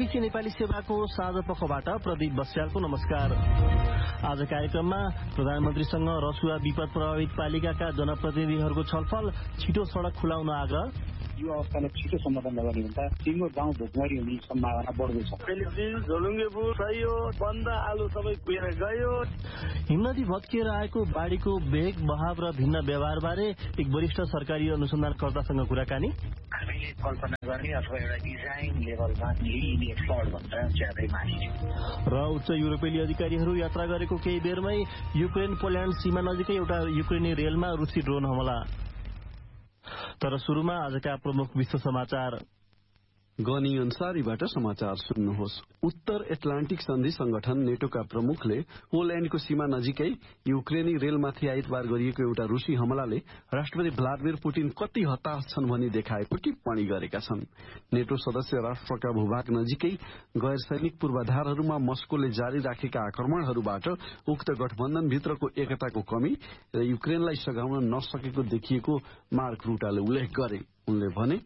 BBC Nepali सेवाको साझा पखबाट प्रदीप बस्यालको नमस्कार। आज कार्यक्रममा प्रधानमन्त्रीसँग रसुवा विपद प्रभावित पालिकाका जनप्रतिनिधिहरूको छलफल, छिटो सड़क खुलाउन आग्रह। यो अवस्थालाई छिटो समाधान नगर्ने भन्दा सिङ्गो गाउँ भोकमरी हुने सम्भावना बढ्दो छ। झोलुङ्गेपुर सहियो बन्द आलु सबै कुहेर गयो। हिमनदी भत्किएर आएको बाढीको वेग, बहाव र भिन्न व्यवहारबारे एक वरिष्ठ सरकारी अनुसन्धानकर्तासँग कुराकानी। हामीले कल्पना गर्ने अथवा एउटा डिजाइन लेभलमा लिने फ्लड भन्दा ज्यादै मानिन्छ। र उच्च युरोपेली अधिकारीहरू यात्रा गरेको केही बेरमै युक्रेन पोल्याण्ड सीमा नजिकै एउटा युक्रेनी रेलमा रुसी ड्रोन हमला। तर सुरुमा आजका प्रमुख विश्व समाचार। गनी अन्सारीबाट समाचार सुन्नुहोस्। उत्तर एटलान्टिक सन्धि संगठन नेटोका प्रमुखले पोल्याण्डको सीमा नजिकै युक्रेनी रेलमाथि आइतबार गरिएको एउटा रुसी हमलाले राष्ट्रपति भ्लादिमिर पुटिन कति हताश छन् भनी देखाएको टिप्पणी गरेका छन्। नेटो सदस्य राष्ट्रका भूभाग नजिकै गैर सैनिक पूर्वाधारहरूमा मस्कोले जारी राखेका आक्रमणहरूबाट उक्त गठबन्धनभित्रको एकताको कमी र युक्रेनलाई सघाउन नसकेको देखिएको मार्क रुटाले उल्लेख गरे। उनले भने,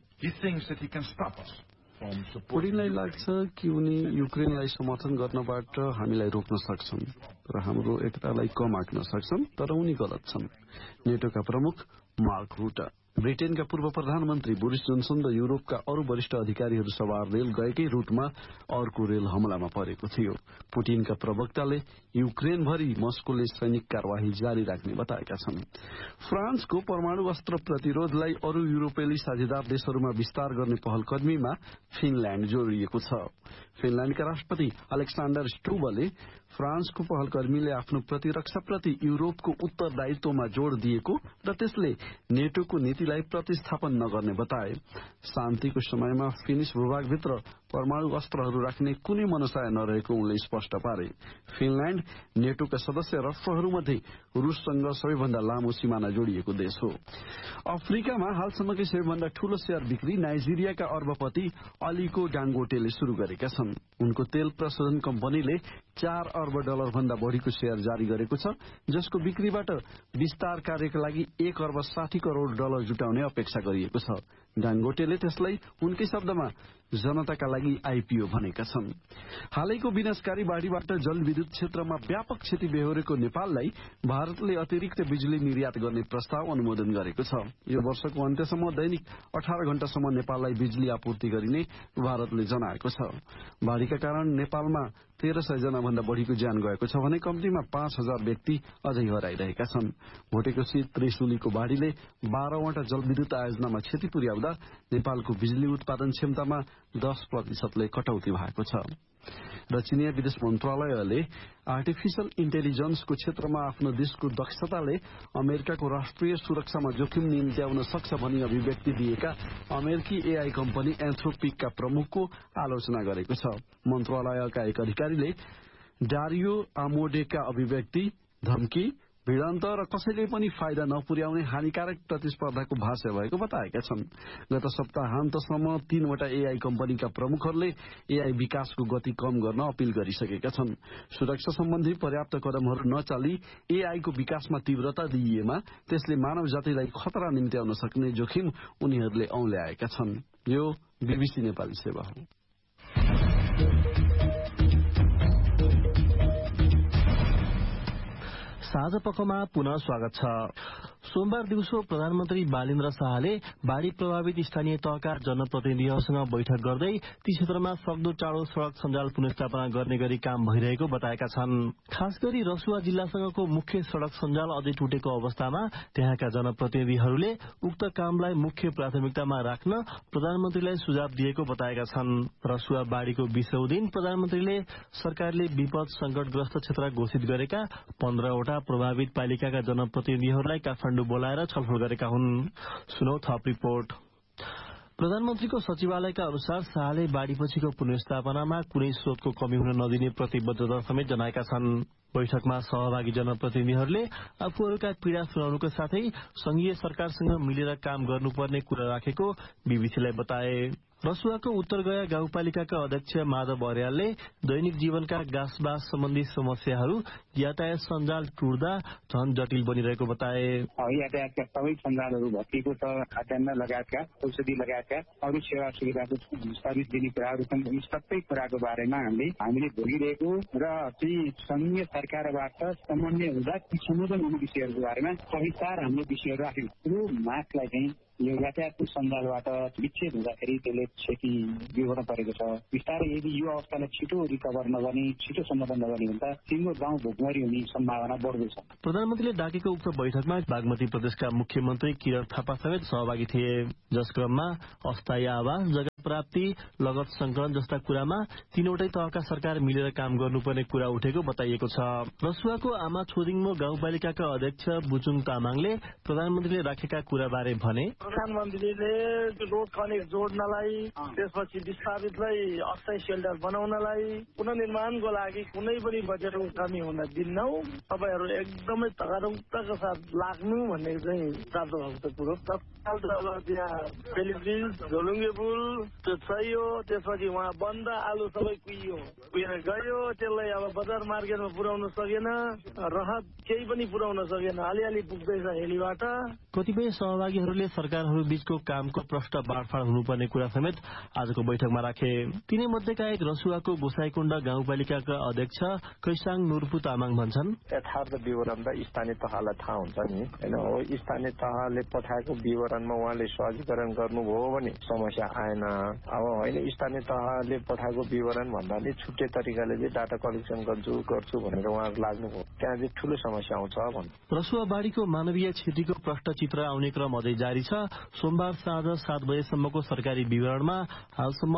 पुटिनलाई लाग्छ कि उनी युक्रेनलाई समर्थन गर्नबाट हामीलाई रोक्न सक्छन् र हाम्रो एकतालाई कम आँक्न सक्छन्, तर उनी गलत छन्। नेटोका प्रमुख मार्क रुटा। ब्रिटेनका पूर्व प्रधानमन्त्री बोरिस जोन्सन र युरोपका अरू वरिष्ठ अधिकारीहरू सवार रेल गएकै रूटमा अर्को रेल हमलामा परेको थियो। पुटिनका प्रवक्ताले युक्रेनभरि मस्कोले सैनिक कार्यवाही जारी राख्ने बताएका छन्। फ्रान्सको परमाणु अस्त्र प्रतिरोधलाई अरू युरोपेली साझेदार देशहरूमा विस्तार गर्ने पहलकदमीमा फिनल्याण्ड जोडिएको छ। फिनल्याण्डका राष्ट्रपति अलेक्साण्डर स्टुबले फ्रान्सको पहलकदमीले आफ्नो प्रतिरक्षाप्रति युरोपको उत्तरदायित्वमा जोड़ दिएको र त्यसले नेटोको नीतिलाई प्रतिस्थापन नगर्ने बताए। शान्तिको समयमा फिनिश भूभागभित्र परमाणु अस्त्रहरू राख्ने कुनै मनसाय नरहेको उनले स्पष्ट पारे। फिनल्याण्ड नेटोका सदस्य राष्ट्रहरूमध्ये रूससँग सबैभन्दा लामो सिमाना जोडिएको देश हो। अफ्रिकामा हालसम्मकै सबैभन्दा ठूलो शेयर बिक्री नाइजेरियाका अर्बपति अलीको डाङ्गोटेले शुरू गरेका छन्। उनको तेल प्रशोधन कम्पनीले $4 अर्ब भन्दा बढ़ीको शेयर जारी गरेको छ, जसको बिक्रीबाट विस्तार कार्यका लागि $1 अर्ब 60 करोड़ जुटाउने अपेक्षा गरिएको छ। डाङ्गोटेले त्यसलाई उनकै शब्दमा जनताका लागि आईपीओ भनेका छन्। हालैको विनाशकारी बाढ़ीबाट जलविद्युत क्षेत्रमा व्यापक क्षति बेहोरेको नेपाललाई भारतले अतिरिक्त बिजुली निर्यात गर्ने प्रस्ताव अनुमोदन गरेको छ। यो वर्षको अन्त्यसम्म दैनिक 18 घण्टासम्म नेपाललाई बिजुली आपूर्ति गरिने भारतले जनाएको छ। बाढ़ीका कारण नेपालमा 1300 जना भन्दा बढ़ीको ज्यान गएको छ भने कम्तीमा 5000 व्यक्ति अझै हराइरहेका छन्। भोटेकोशी त्रिशुलीको बाढ़ीले 12वटा जलविद्युत आयोजनामा क्षति पुर्याउँदा नेपालको बिजुली उत्पादन क्षमतामा 10% कटौती भएको छ। र चिनिया विदेश मन्त्रालयले आर्टिफिशियल इन्टेलिजेन्सको क्षेत्रमा आफ्नो देशको दक्षताले अमेरिकाको राष्ट्रिय सुरक्षामा जोखिम निम्त्याउन सक्छ भनी अभिव्यक्ति दिएका अमेरिकी एआई कम्पनी एन्थ्रोपिकका प्रमुखको आलोचना गरेको छ। मन्त्रालयका एक अधिकारीले डारियो आमोडेका अभिव्यक्ति, धम्की, भिडन्त र कसैले पनि फाइदा नपुर्याउने हानिकारक प्रतिस्पर्धाको भाष्य भएको बताएका छन्। गत सप्ताहन्तसम्म 3वटा एआई कम्पनीका प्रमुखहरूले एआई विकासको गति कम गर्न अपील गरिसकेका छन्। सुरक्षा सम्बन्धी पर्याप्त कदमहरू नचाली एआईको विकासमा तीव्रता दिइएमा त्यसले मानव जातिलाई खतरा निम्त्याउन सक्ने जोखिम उनीहरूले औल्याएका छन्। यो बीबीसी नेपाली सेवा हो। साझा पखमा पुनः स्वागत छ। सोमबार दिउँसो प्रधानमन्त्री बालेन्द्र शाहले बाढ़ी प्रभावित स्थानीय तहका जनप्रतिनिधिहरूसँग बैठक गर्दै ती क्षेत्रमा सक्दो चाँडो सड़क सञ्जाल पुनर्स्थापना गर्ने गरी काम भइरहेको बताएका छन्। खास गरी रसुवा जिल्लासँगको मुख्य सड़क सञ्जाल अझै टुटेको अवस्थामा त्यहाँका जनप्रतिनिधिहरूले उक्त कामलाई मुख्य प्राथमिकतामा राख्न प्रधानमन्त्रीलाई सुझाव दिएको बताएका छन्। रसुवा बाढ़ीको 20औं दिन प्रधानमन्त्रीले सरकारले विपद संकटग्रस्त क्षेत्र घोषित गरेका 15वटा प्रभावित पालिकाका जनप्रतिनिधिहरूलाई काठमाडौँ बोलाएर छलफल गरेका हुन्। सुनौ थप रिपोर्ट। प्रधानमन्त्रीको सचिवालयका अनुसार शाहले बाढ़ीपछिको पुनर्स्थापनामा कुनै स्रोतको कमी हुन नदिने प्रतिबद्धता समेत जनाएका छन्। बैठकमा सहभागी जनप्रतिनिधिहरूले आफूहरूका पीड़ा सुनाउनुका साथै संघीय सरकारसँग मिलेर काम गर्नुपर्ने कुरा राखेको बीबीसीलाई बताए। रसुवाको उत्तरगया गाउँपालिकाका अध्यक्ष माधव अर्यालले दैनिक जीवनका गाँसबास सम्बन्धी समस्याहरू यातायात सञ्जाल टुट्दा झन जटिल बनिरहेको बताए। यातायातका सबै सञ्जालहरू भत्किएको छ। खाद्यान्न लगायतका औषधि लगायतका अरू सेवा सुविधाको सर्भिस दिने कुराहरू छन्। यी सबै कुराको बारेमा हामीले भोगिरहेको र ती संघीय सरकारबाट समन्वय हुँदा ती सम्बोधन हुने विषयहरूको बारेमा सविस्तार हामीले विषयहरू राख्यौँ। यो मासलाई चाहिँ यो यातायातको सञ्जालबाट विच्छेद हुँदाखेरि त्यसले क्षति बिहोर्न परेको छ। बिस्तारै यदि यो अवस्थालाई छिटो रिकभर नगर्ने, छिटो समाधान नगर्ने भने त सिङ्गो गाउँ भोकमरी हुने सम्भावना बढ्दैछ। प्रधानमन्त्रीले डाकेको उक्त बैठकमा बागमती प्रदेशका मुख्यमन्त्री किरण थापा समेत सहभागी थिए। जस क्रममा अस्थायी आवास, जग्गा प्राप्ति, लगत संकलन जस्ता कुरामा तीनवटै तहका सरकार मिलेर काम गर्नुपर्ने कुरा उठेको बताइएको छ। रसुवाको आमा छोदिङमो गाउँपालिकाका अध्यक्ष बुचुङ तामाङले प्रधानमन्त्रीले राखेका कुराबारे भने, प्रधानमन्त्रीले रोड कनेक्ट जोड्नलाई, त्यसपछि विस्थापितलाई अस्थायी सेल्टर बनाउनलाई, पुनर्निर्माणको लागि कुनै पनि बजेटको कमी हुन दिन्नौ, तपाईँहरू एकदमै तगारौताका साथ लाग्नु भन्ने चाहिँ प्राप्त भएको कुरो। तत्काल अब त्यहाँ बेली ब्रिज, झोलुङ्गे पुल त्यो चाहियो। त्यसपछि उहाँ बन्द आलु सबै कुहिएर गयो। त्यसलाई अब बजार मार्केटमा पुर्याउन सकेन, राहत केही पनि पुर्याउन सकेन। अलिअलि पुग्दैछ हेलीबाट। कतिपय सहभागीहरूले सरकारहरू बीचको कामको प्रष्ट बाँडफाँड हुनुपर्ने कुरा समेत आजको बैठकमा राखे। तिनै मध्येका एक रसुवाको गोसाईकुण्ड गाउँपालिकाका अध्यक्ष कैसाङ नुर्पु तामाङ भन्छन्, यथार्थ विवरण त स्थानीय तहलाई थाहा हुन्छ नि होइन। हो स्थानीय तहले पठाएको विवरणमा उहाँले सहजीकरण गर्नुभयो भने समस्या आएन। अब होइन स्थानीय तहले पठाएको विवरण भन्दा नि छुट्टै तरिकाले चाहिँ डाटा कलेक्सन गर्छु भनेर उहाँहरू लाग्नुभयो, त्यहाँ चाहिँ ठूलो समस्या आउँछ भन्नु। रसुवाबारीको मानवीय क्षतिको प्रष्ट चित्र आउने क्रम अझै जारी छ। सोमबार साँझ 7 बजेसम्मको सरकारी विवरणमा हालसम्म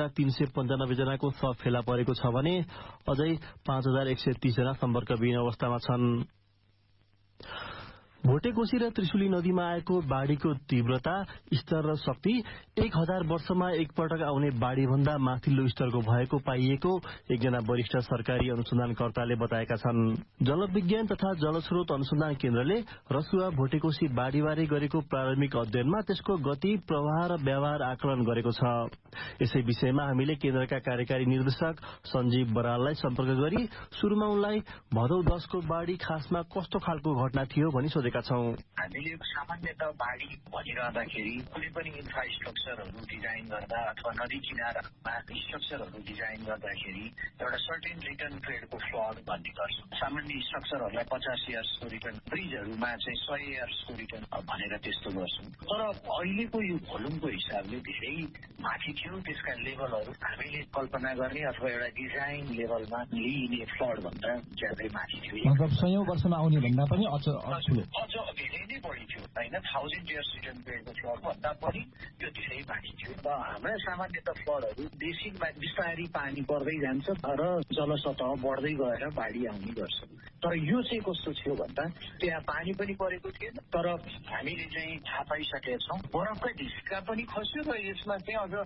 1395 जनाको शव फेला परेको छ भने अझै 5130 जना सम्पर्कविहीन अवस्थामा छन्। भोटेकोशी र त्रिशुली नदीमा आएको बाढ़ीको तीव्रता, स्तर र शक्ति 1000 वर्षमा एकपटक आउने बाढ़ी भन्दा माथिल्लो स्तरको भएको पाइएको एकजना वरिष्ठ सरकारी अनुसन्धानकर्ताले बताएका छन्। जलविज्ञान तथा जलस्रोत अनुसन्धान केन्द्रले रसुवा भोटेकोशी बाढ़ीबारे गरेको प्रारम्भिक अध्ययनमा त्यसको गति, प्रवाह र व्यवहार आकलन गरेको छ। यसै विषयमा हामीले केन्द्रका कार्यकारी निर्देशक सञ्जीव बराललाई सम्पर्क गरी सुरुमा उनलाई भदौ 10 को बाढ़ी खासमा कस्तो खालको घटना थियो भनी सोधेका छौं। हामीले सामान्यतः बाढ़ी भनिरहँदाखेरि कुनै पनि इन्फ्रास्ट्रक्चरहरू डिजाइन गर्दा अथवा नदी किनारामा स्ट्रक्चरहरू डिजाइन गर्दाखेरि एउटा सर्टेन रिटर्न ट्रेडको फ्लड भन्ने गर्छौँ। सामान्य स्ट्रक्चरहरूलाई 50 इयर्सको रिटर्न, ब्रिजहरूमा चाहिँ 100 इयर्सको रिटर्न भनेर त्यस्तो गर्छौँ। तर अहिलेको यो भोल्युमको हिसाबले धेरै माथि थियो। त्यसका लेभलहरू हामीले कल्पना गर्ने अथवा एउटा डिजाइन लेभलमा लिइने फ्लड भन्दा ज्यादै माथि थियो। मतलब 100 वर्षमा आउने भन्दा पनि अझ धेरै नै बढी थियो होइन। 1000 इयर्स रिटर्न ट्रेडको फ्लड भन्दा पनि यो धेरै माथि थियो। र हाम्रा सामान्यतः फ्लडहरू बेसिनमा बिस्तारै पानी पर्दै जान्छ र जलसतह बढ्दै गएर बाढ़ी आउने गर्छ। तर यो चाहिँ कस्तो थियो भन्दा त्यहाँ पानी पनि परेको थिएन, तर हामीले चाहिँ थाहा पाइसकेका छौँ बरफका ढिस्का पनि खस्यो र यसमा चाहिँ अझ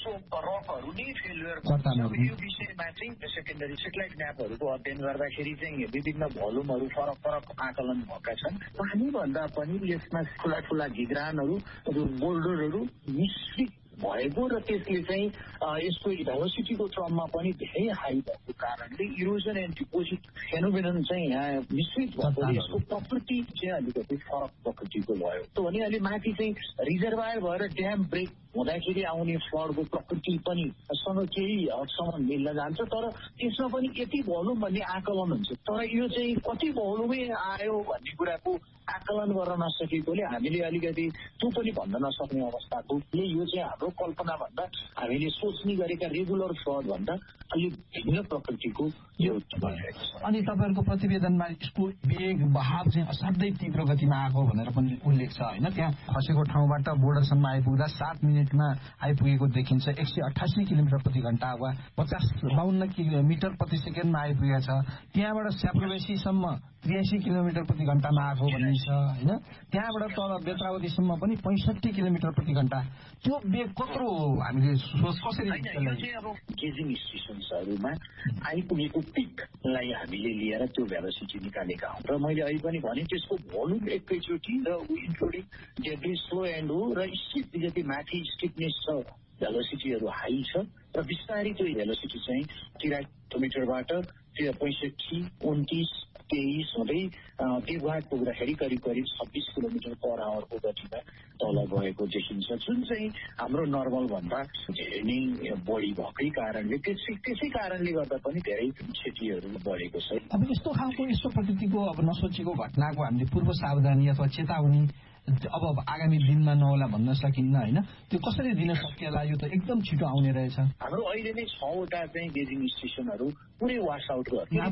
रकहरू नै फेलियर। यो विषयमा चाहिँ सेकेन्डरी सेटेलाइट म्यापहरूको अध्ययन गर्दाखेरि चाहिँ विभिन्न भोल्युमहरू फरक फरक आकलन भएका छन्। पानी भन्दा पनि यसमा ठुला ठुला घिग्रानहरू, बोल्डरहरू मिश्रित भएको र त्यसले चाहिँ यसको डाइभर्सिटीको क्रममा पनि धेरै हाई भएको कारणले इरोजन एन्ड डिपोजिट फेनोमेनन चाहिँ यहाँ मिश्रित भएको, यसको प्रकृति चाहिँ अलिकति फरक प्रकृतिको भयो। त भने अहिले माथि चाहिँ रिजर्भायर भएर ड्याम ब्रेक हुँदाखेरि आउने फ्लडको प्रकृति पनि सँग केही हदसम्म मिल्न जान्छ। तर त्यसमा पनि यति भोल्युम भन्ने आकलन हुन्छ, तर यो चाहिँ कति भोल्युमै आयो भन्ने कुराको आकलन गर्न नसकेकोले हामीले अलिकति त्यो पनि भन्न नसक्ने अवस्थाको। यो चाहिँ हाम्रो कल्पना भन्दा हामीले सोच्ने गरेका रेगुलर फ्लड भन्दा अलिक भिन्न प्रकृतिको यो भइरहेको छ। अनि तपाईँहरूको प्रतिवेदनमा यसको वेग, बहाव चाहिँ असाध्यै तीव्र गतिमा आएको भनेर पनि उल्लेख छ होइन। त्यहाँ खसेको ठाउँबाट बोर्डरसम्म आइपुग्दा 7 मिनटमा आइपुगेको देखिन्छ। 188 किलोमिटर प्रति घण्टा वा 52 किलोमिटर प्रति सेकेन्डमा आइपुगेको छ। त्यहाँबाट स्याप्रोवेसीसम्म 83 किलोमिटर प्रति घण्टामा आएको भन्ने छ होइन, त्यहाँबाट तल बेत्रावतीसम्म पनि 65 किलोमिटर प्रति घण्टा, त्यो वेग कत्रो हामीले कसरी अब गेजिङ स्टेसन्सहरूमा आइपुगेको पिकलाई हामीले लिएर त्यो भेलोसिटी निकालेका हौँ र मैले अहिले पनि भने त्यसको भोल्युम एकैचोटि र इन्क्लुडिङ डेब्री स्लो एन्ड हो र स्टिप जति माथि स्टिपनेस छ भेलोसिटीहरू हाई छ र बिस्तारै त्यो भेलोसिटी चाहिँ 83 मिटरबाट 65, 29, 23 हुँदै देवघाट पुग्दाखेरि करिब 26 किलोमिटर पर आवरको गतिमा तल गएको देखिन्छ, जुन चाहिँ हाम्रो नर्मल भन्दा धेरै नै बढी भएकै कारणले त्यसै कारणले गर्दा पनि धेरै क्षतिहरू बढेको छ। अब यस्तो खालको यस्तो प्रकृतिको अब नसोचेको घटनाको हामीले पूर्व सावधानी अथवा चेतावनी अब आगामी दिनमा नहोला भन्न सकिन्न होइन, त्यो कसरी दिन सकिएला? यो त एकदम छिटो आउने रहेछ। हाम्रो अहिले नै 6वटा चाहिँ गेजिङ स्टेसनहरू पुरै वास आउट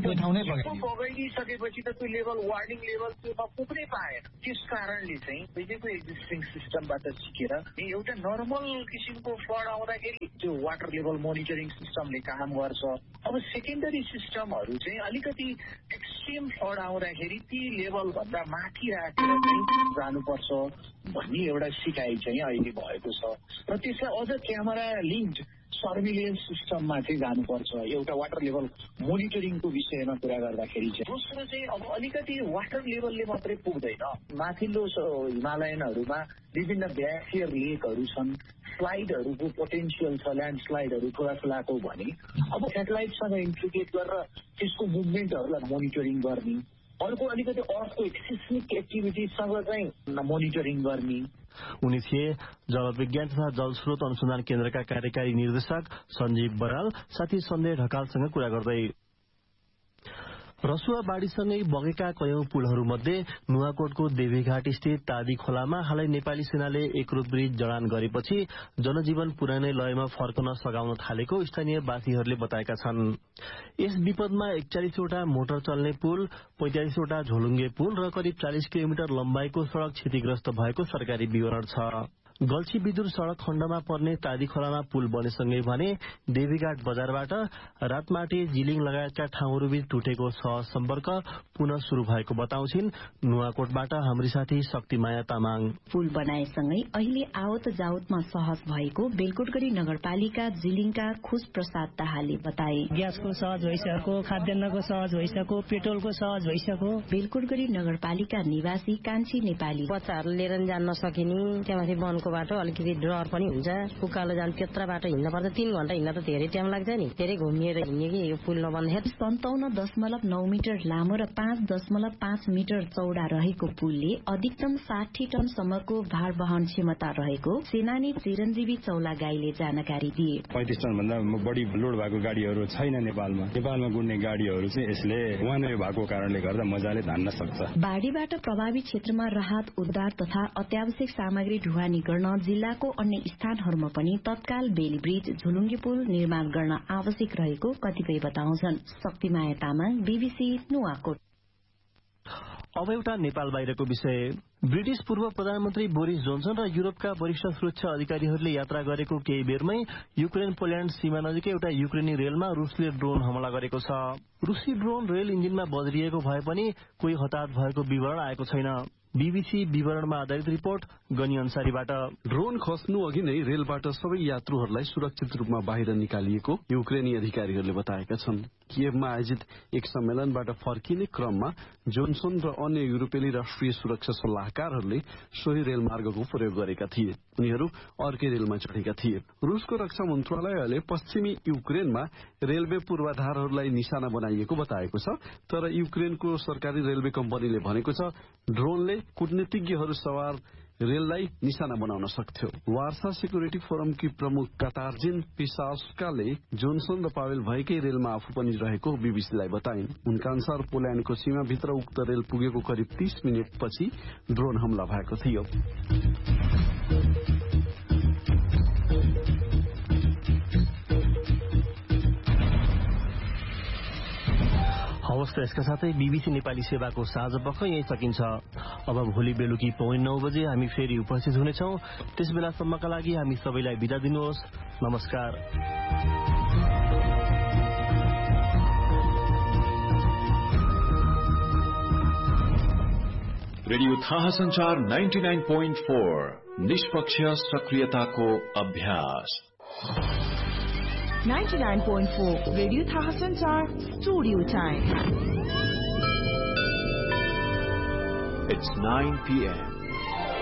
बगाइदिसकेपछि त त्यो लेभल वार्निङ लेभल त्योमा पुग्नै पाएन। त्यस कारणले चाहिँ पहिलेको एक्जिस्टिङ सिस्टमबाट सिकेर एउटा नर्मल किसिमको फ्लड आउँदाखेरि त्यो वाटर लेभल मोनिटरिङ सिस्टमले काम गर्छ। अब सेकेन्डरी सिस्टमहरू चाहिँ अलिकति एक्सट्रिम फ्लड आउँदाखेरि ती लेभल भन्दा माथि राखेर चाहिँ जानुपर्छ भन्ने एउटा सिकाइ चाहिँ अहिले भएको छ र त्यसलाई अझ क्यामेरा लिङ्क्ड सर्भिलेन्स सिस्टममा चाहिँ जानुपर्छ एउटा वाटर लेभल मोनिटरिङको विषयमा कुरा गर्दाखेरि चाहिँ। दोस्रो चाहिँ अब अलिकति वाटर लेभलले मात्रै पुग्दैन, माथिल्लो हिमालयनहरूमा विभिन्न ग्लेसियर लेकहरू छन्, स्लाइडहरूको पोटेन्सियल छ, ल्यान्डस्लाइडहरू ठुलाठुलाको भने अब सेटेलाइटसँग इन्टिग्रेट गरेर त्यसको मुभमेन्टहरूलाई मोनिटरिङ गर्ने, अर्को अलिकति अर्थको सिस्मिक एक्टिभिटिजसँग चाहिँ मोनिटरिङ गर्ने। उनी थिए जलविज्ञान तथा जलस्रोत अनुसन्धान केन्द्रका कार्यकारी निर्देशक सञ्जीव बराल। साथी सन्देह ढकालसँग कुरा गर्दै रसुवा बाढीसँगै बगेका कयौं पुलहरूमध्ये नुवाकोटको देवीघाट स्थित तादी खोलामा हालै नेपाली सेनाले एकरूप ब्रिज जडान गरेपछि जनजीवन पुरानै लयमा फर्कन सघाउन थालेको स्थानीयवासीहरूले बताएका छन्। यस विपदमा 41वटा मोटर चल्ने पुल, 45वटा झोलुङ्गे पुल र करिब 40 किलोमिटर लम्बाइको सड़क क्षतिग्रस्त भएको सरकारी विवरण छ। गल्छी विदुर सड़क खण्डमा पर्ने तादी खोलामा पुल बनेसँगै भने देवीघाट बजारबाट रातमाटे, जिलिङ लगायतका ठाउँहरूबीच टुटेको सहज सम्पर्क पुनः शुरू भएको बताउँछिन् नुवाकोटबाट हाम्री साथी शक्तिमाया तामाङ। पुल बनाएसँगै अहिले आवत जावतमा सहज भएको बेलकोटगढ़ी नगरपालिका जिलिङका खुश प्रसाद दाहालले बताए। ग्यासको सहज भइसक्यो, खाद्यान्नको सहज भइसक्यो, पेट्रोलको सहज भइसक्यो। बेलकोटगढ़ी नगरपालिका निवासी कान्छी नेपाली बच्चाहरू लिएर जान नसकिने, त्यहाँमाथि वनको बाटो अलिकति डर पनि हुन्छ, उकालो जान त्यत्रा बाटो हिँड्न पर्छ, 3 घण्टा हिँड्न त धेरै टाइम लाग्छ नि, धेरै घुमिएर हिँड्ने कि यो पुल नबन्दाखेरि। 57.9 मिटर लामो र 5.5 मिटर चौडा रहेको पुलले अधिकतम 60 टनसम्मको भार वहन क्षमता रहेको सेनानी चिरञ्जीवी चौलागाईले जानकारी दिए। 35 टन भन्दा बढी लोड भएको गाडीहरू छैन नेपालमा गुड्ने गाडीहरू चाहिँ यसले वान वे भएको कारणले गर्दा मजाले धान्न सक्छ। बाढीबाट प्रभावित क्षेत्रमा राहत उद्धार तथा अत्यावश्यक सामग्री ढुवानी गर्न जिल्लाको अन्य स्थानहरूमा पनि तत्काल बेली ब्रिज, झुलुङ्गे पुल निर्माण गर्न आवश्यक रहेको कतिपय बताउँछन्। शक्तिमाया तामाङ, बीबीसी नुवाकोट। अब एउटा नेपाल बाहिरको विषय। ब्रिटिश पूर्व प्रधानमन्त्री बोरिस जोन्सन र युरोपका वरिष्ठ सुरक्षा अधिकारीहरूले यात्रा गरेको केही बेरमै युक्रेन पोल्याण्ड सीमा नजिकै एउटा युक्रेनी रेलमा रुसले ड्रोन हमला गरेको छ। रुसी ड्रोन रेल इन्जिनमा बज्रिएको भए पनि कोही हताहत भएको विवरण आएको छैन। बीबीसी विवरणमा आधारित रिपोर्ट गनी अन्सारीबाट। ड्रोन खस्नु अघि नै रेलबाट सबै यात्रुहरूलाई सुरक्षित रूपमा बाहिर निकालिएको युक्रेनी अधिकारीहरूले बताएका छन्। कियवमा आयोजित एक सम्मेलनबाट फर्किने क्रममा जोन्सन र अन्य युरोपेली राष्ट्रिय सुरक्षा सल्लाहकारहरूले सोही रेलमार्गको प्रयोग गरेका थिए। उनीहरू अर्कै रेलमा चढेका थिए। रूसको रक्षा मन्त्रालयले पश्चिमी युक्रेनमा रेलवे पूर्वाधारहरूलाई निशाना बनाइएको बताएको छ, तर युक्रेनको सरकारी रेलवे कम्पनीले भनेको छ ड्रोनले कूटनीतिज्ञहरू सवार रेललाई निशाना बनाउन सक्थ्यो। वार्सा सेक्युरिटी फोरमकी प्रमुख काटार्जिन पिसास्काले जोन्सन र पावेल भएकै रेलमा आफू पनि रहेको बीबीसीलाई बताइन्। उनका अनुसार पोल्याण्डको सीमाभित्र उक्त रेल पुगेको करिब 30 मिनटपछि ड्रोन हमला भएको थियो। हवस् त यसका साथै बीबीसी नेपाली सेवाको साँझ पख यही सकिन्छ। अब भोलि बेलुकी 9:15 बजे हामी फेरि उपस्थित हुनेछौँ। त्यस बेलासम्मका लागि हामी सबैलाई बिदा दिनुहोस्। नमस्कार। रेडियो थाहा संचार 99.4 निष्पक्ष सक्रियताको अभ्यास 99.4 रेडियो थाहा संचार स्टुडियो टाइम It's 9 p.m.